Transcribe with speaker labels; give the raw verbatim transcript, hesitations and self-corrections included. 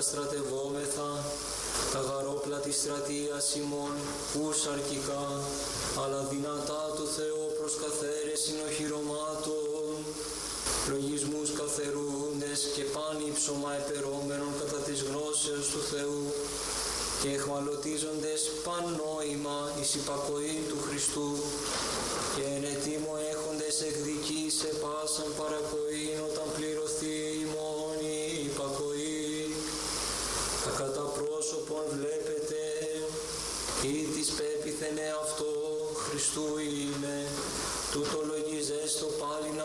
Speaker 1: στρατευόμεθα, τα γαρόπλα της στρατείας ημών, ους αρκικά, αλλά δυνατά του Θεού προς καθαίρεσιν οχυρωμάτων, λογισμούς καθερούντες και πάνι ψωμά επερόμενων κατά της γνώσεως του Θεού, και εχμαλωτίζοντες παν νόημα εις υπακοή του Χριστού, και εν ετοίμω έχοντες εκδικήσει πάσαν παρακοήν όταν πληρωθεί ημών η υπακοή. Τα κατά πρόσωπον βλέπετε, ή της πέπιθεν εαυτό Χριστού είμαι, τούτο λογίζεστο πάλιν